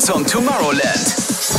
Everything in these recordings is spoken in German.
zum Tomorrowland.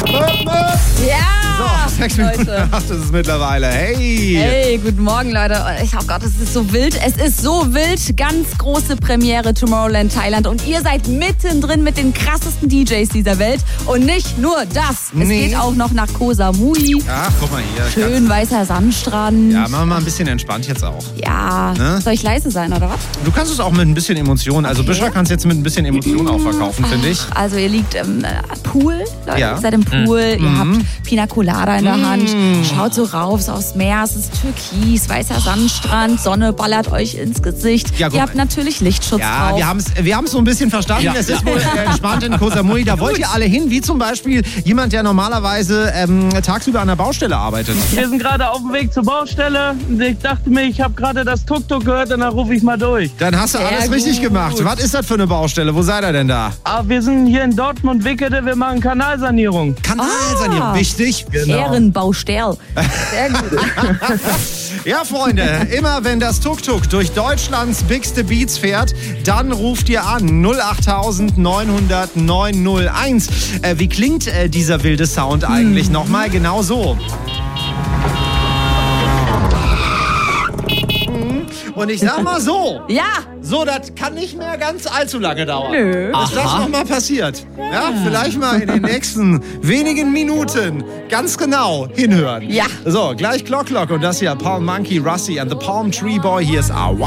Ja! So, 6 Minuten nach ist es mittlerweile. Hey! Hey, guten Morgen, Leute. Oh Gott, es ist so wild. Es ist so wild. Ganz große Premiere Tomorrowland Thailand. Und ihr seid mittendrin mit den krassesten DJs dieser Welt. Und nicht nur das. Es geht auch noch nach Koh Samui. Ach, guck mal hier. Schön weißer Sandstrand. Ja, machen wir mal ein bisschen entspannt jetzt auch. Ja. Ne? Soll ich leise sein, oder was? Du kannst es auch mit ein bisschen Emotion. Also Büschra kannst jetzt mit ein bisschen Emotion auch verkaufen, finde ich. Also ihr liegt im Pool, Leute. Ja. Ihr seid im Pool. Ihr habt Pina Colada in der Hand. Schaut so rauf aufs Meer. Es ist türkis, weißer Sandstrand. Sonne ballert euch ins Gesicht. Ja, ihr habt natürlich Lichtschutz drauf. wir haben es so ein bisschen verstanden. Es ist wohl entspannt in Koh Samui. Da wollt ihr alle hin, wie zum Beispiel jemand, der normalerweise tagsüber an der Baustelle arbeitet. Wir sind gerade auf dem Weg zur Baustelle. Ich dachte mir, ich habe gerade das Tuk-Tuk gehört und dann rufe ich mal durch. Dann hast du alles richtig gemacht. Was ist das für eine Baustelle? Wo seid ihr denn da? Aber wir sind hier in Dortmund-Wickede, wir machen Kanalsanierung. Kanalsanierung, wichtig. Ehrenbaustell. Sehr gut. Ja, Freunde, immer wenn das Tuk-Tuk durch Deutschlands bigste Beats fährt, dann ruft ihr an 08000 900 901. Wie klingt dieser wilde Sound eigentlich? Nochmal genau so. Und ich sag mal so. Ja. So, das kann nicht mehr ganz allzu lange dauern. Nö. Bis das nochmal passiert. Ja, vielleicht mal in den nächsten wenigen Minuten ganz genau hinhören. Ja. So, gleich Clock und das hier Palm Monkey, Rusty and the Palm Tree Boy. Hier ist Awa.